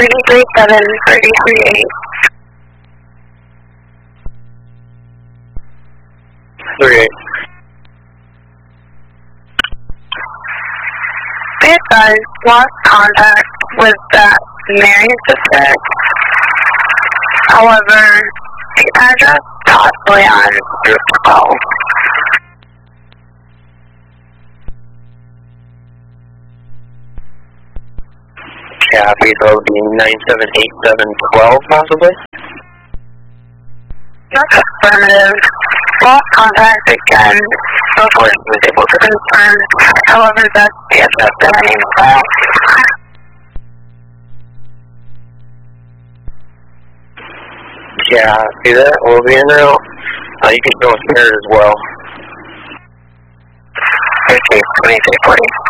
337, 338. 38. Be advised, lost contact with that Marion Pacific. However, the address possibly on Route 12. Copy, so it would be 978712 possibly? That's affirmative. Lost contact again. So forth was able to confirm. However, that's the address that I named file. Copy that. We'll be in there. You can show us pairs as well. 2340.